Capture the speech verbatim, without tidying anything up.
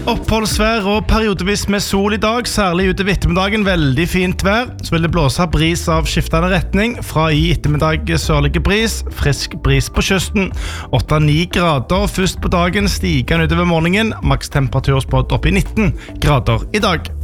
Oppholdsvær og periodevis med sol i dag, særlig utover ettermiddagen, veldig fint vær. Så vil det blåse bris av skiftende retning, fra i ettermiddag sørlige bris, frisk bris på kysten. åtte til ni grader først på dagen, stigende utover morgenen, maks temperatur spådd opp i nitten grader i dag.